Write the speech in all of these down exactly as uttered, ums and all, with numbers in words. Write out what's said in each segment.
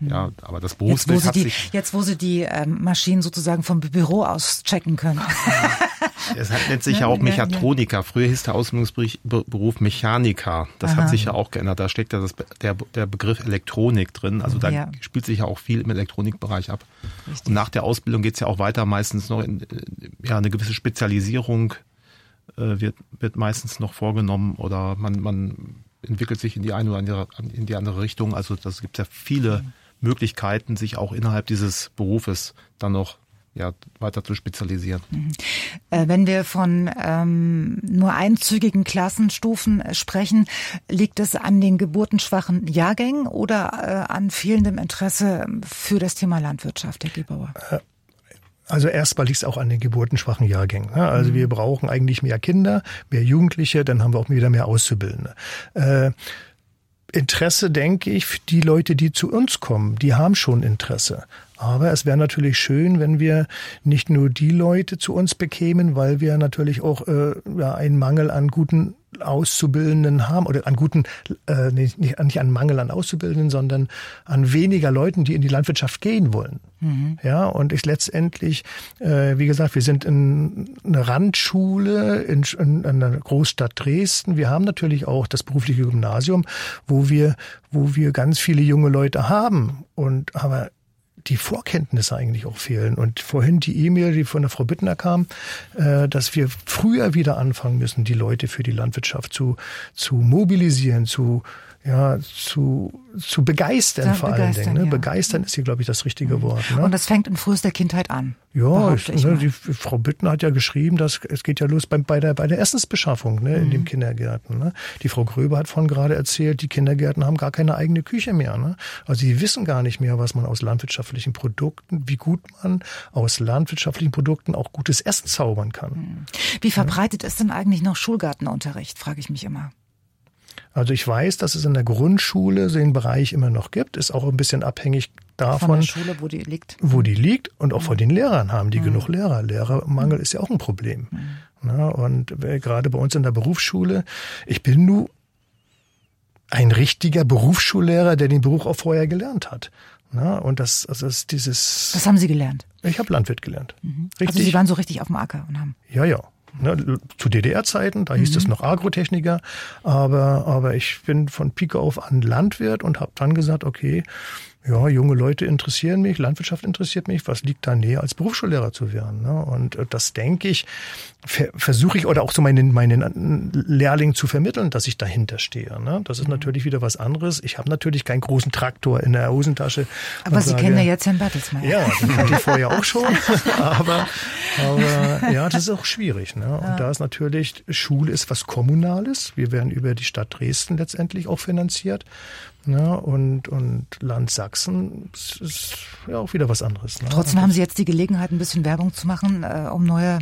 Ja, aber das Berufsbild jetzt, wo hat sie die, sich... Jetzt, wo sie die ähm, Maschinen sozusagen vom Büro aus checken können. Es hat, nennt sich ja auch Mechatroniker. Früher hieß der Ausbildungsberuf Mechaniker. Das Aha. hat sich ja auch geändert. Da steckt ja das, der, der Begriff Elektronik drin. Also da ja. spielt sich ja auch viel im Elektronikbereich ab. Richtig. Und nach der Ausbildung geht's ja auch weiter, meistens noch in ja, eine gewisse Spezialisierung äh, wird, wird meistens noch vorgenommen oder man, man entwickelt sich in die eine oder andere, in die andere Richtung. Also das gibt ja viele mhm. Möglichkeiten, sich auch innerhalb dieses Berufes dann noch ja, weiter zu spezialisieren. Mhm. Äh, wenn wir von ähm, nur einzügigen Klassenstufen sprechen, liegt es an den geburtenschwachen Jahrgängen oder äh, an fehlendem Interesse für das Thema Landwirtschaft, Herr Gebauer? Also erstmal liegt es auch an den geburtenschwachen Jahrgängen. Also mhm. wir brauchen eigentlich mehr Kinder, mehr Jugendliche, dann haben wir auch wieder mehr Auszubildende. Äh, Interesse, denke ich, die Leute, die zu uns kommen, die haben schon Interesse. Aber es wäre natürlich schön, wenn wir nicht nur die Leute zu uns bekämen, weil wir natürlich auch äh, ja, einen Mangel an guten Auszubildenden haben oder an guten, äh, nicht, nicht an Mangel an Auszubildenden, sondern an weniger Leuten, die in die Landwirtschaft gehen wollen. Mhm. Ja, und ich letztendlich, äh, wie gesagt, wir sind in einer Randschule in, in, in einer Großstadt Dresden. Wir haben natürlich auch das berufliche Gymnasium, wo wir, wo wir ganz viele junge Leute haben. Und aber die Vorkenntnisse eigentlich auch fehlen. Und vorhin die E-Mail, die von der Frau Bittner kam, äh, dass wir früher wieder anfangen müssen, die Leute für die Landwirtschaft zu, zu mobilisieren, zu, ja, zu, zu begeistern ja, vor allen Dingen. Ne? Ja. Begeistern ist hier, glaube ich, das richtige mhm. Wort. Ne? Und das fängt in frühester Kindheit an. Ja, ich, ne, die Frau Bittner hat ja geschrieben, dass es geht ja los bei, bei der bei der Essensbeschaffung ne, in mhm. den Kindergärten. Ne. Die Frau Gröber hat vorhin gerade erzählt, die Kindergärten haben gar keine eigene Küche mehr. Ne. Also sie wissen gar nicht mehr, was man aus landwirtschaftlichen Produkten, wie gut man aus landwirtschaftlichen Produkten auch gutes Essen zaubern kann. Mhm. Wie verbreitet ja. ist denn eigentlich noch Schulgartenunterricht, frage ich mich immer. Also ich weiß, dass es in der Grundschule den Bereich immer noch gibt, ist auch ein bisschen abhängig davon, von der Schule, wo die liegt. Wo die liegt und auch von den Lehrern haben die mhm. genug Lehrer. Lehrermangel ist ja auch ein Problem. Mhm. Na, und gerade bei uns in der Berufsschule, ich bin nur ein richtiger Berufsschullehrer, der den Beruf auch vorher gelernt hat. Na, und das, also das ist dieses... Was haben Sie gelernt? Ich habe Landwirt gelernt. Mhm. Also Sie waren so richtig auf dem Acker und haben... Ja, ja. Ne, zu D D R-Zeiten, da hieß mhm. es noch Agrotechniker, aber aber ich bin von Pike auf an Landwirt und habe dann gesagt, okay, ja, junge Leute interessieren mich, Landwirtschaft interessiert mich, was liegt da näher als Berufsschullehrer zu werden? Ne? Und das denke ich, ver- versuche ich oder auch so meinen meinen Lehrlingen zu vermitteln, dass ich dahinter stehe. Ne? Das ist mhm. natürlich wieder was anderes. Ich habe natürlich keinen großen Traktor in der Hosentasche. Aber Sie sage, kennen ja jetzt Herrn Bertelsmeier. Ja, den hatte ich vorher auch schon. aber, aber ja, das ist auch schwierig. Ne? Und ja. da ist natürlich, Schule ist was Kommunales. Wir werden über die Stadt Dresden letztendlich auch finanziert. Ja, und, und Land Sachsen ist ja auch wieder was anderes. Ne? Trotzdem haben Sie jetzt die Gelegenheit, ein bisschen Werbung zu machen, äh, um neue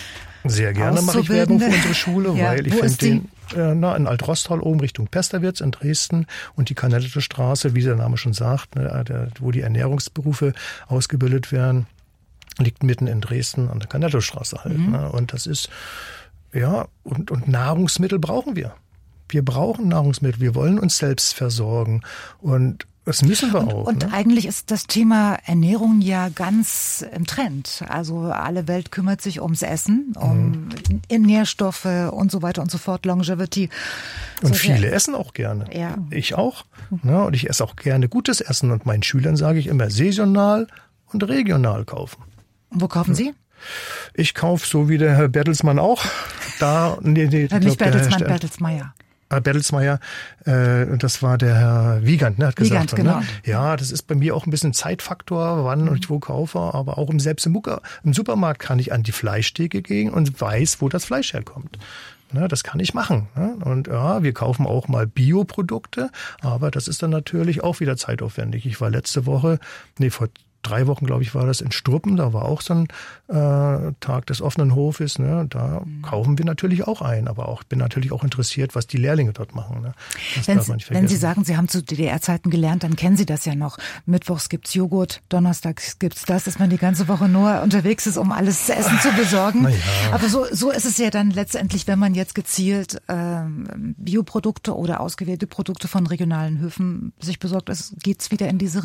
Sehr gerne mache ich Werbung für unsere Schule, ja, weil ich finde den äh, na, in Alt-Rostal oben Richtung Pesterwitz in Dresden und die Kanellete Straße, wie der Name schon sagt, ne, der, wo die Ernährungsberufe ausgebildet werden, liegt mitten in Dresden an der Kanellete Straße halt. Mhm. Ne? Und das ist, ja, und, und Nahrungsmittel brauchen wir. Wir brauchen Nahrungsmittel, wir wollen uns selbst versorgen und das müssen wir und, auch. Und ne? eigentlich ist das Thema Ernährung ja ganz im Trend. Also alle Welt kümmert sich ums Essen, um mhm. Nährstoffe und so weiter und so fort, Longevity. Und so viele sehr, essen auch gerne. Ja. Ich auch. Ne? Und ich esse auch gerne gutes Essen und meinen Schülern sage ich immer saisonal und regional kaufen. Und wo kaufen Sie? Ich kaufe so wie der Herr Bertelsmann auch. Da, nee, nee, ich glaub, nicht Bertelsmann, der Bertelsmeier. Bertelsmeier, äh, das war der Herr Wiegand, ne, hat gesagt. Wiegand, genau. Ne? Ja, das ist bei mir auch ein bisschen Zeitfaktor, wann mhm. und wo kaufe, aber auch im selbst im, Mucker, im Supermarkt kann ich an die Fleischtheke gehen und weiß, wo das Fleisch herkommt. Ne, das kann ich machen. Ne? Und ja, wir kaufen auch mal Bioprodukte, aber das ist dann natürlich auch wieder zeitaufwendig. Ich war letzte Woche, nee, vor drei Wochen, glaube ich, war das in Struppen. Da war auch so ein äh, Tag des offenen Hofes. Ne? Da mhm. kaufen wir natürlich auch ein. Aber auch bin natürlich auch interessiert, was die Lehrlinge dort machen. Ne? Das wenn, darf man nicht vergessen. Wenn Sie sagen, Sie haben zu D D R-Zeiten gelernt, dann kennen Sie das ja noch. Mittwochs gibt's Joghurt, donnerstags gibt's das, dass man die ganze Woche nur unterwegs ist, um alles zu essen zu besorgen. Ja. Aber so, so ist es ja dann letztendlich, wenn man jetzt gezielt ähm, Bioprodukte oder ausgewählte Produkte von regionalen Höfen sich besorgt, es geht's wieder in diese